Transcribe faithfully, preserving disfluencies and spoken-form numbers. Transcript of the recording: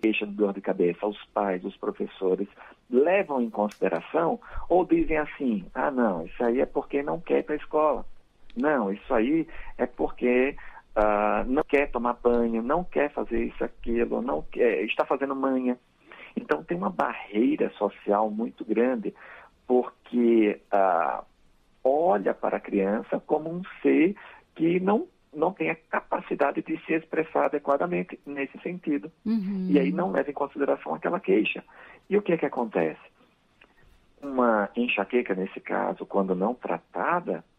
queixa de dor de cabeça, os pais, os professores, levam em consideração ou dizem assim, ah não, isso aí é porque não quer ir para a escola. Não, isso aí é porque uh, não quer tomar banho, não quer fazer isso, aquilo, não quer, está fazendo manha. Então tem uma barreira social muito grande, porque uh, olha para a criança como um ser que não, não tem a capacidade de se expressar adequadamente nesse sentido. Uhum. E aí não leva em consideração aquela queixa. E o que é que acontece? Uma enxaqueca, nesse caso, quando não tratada,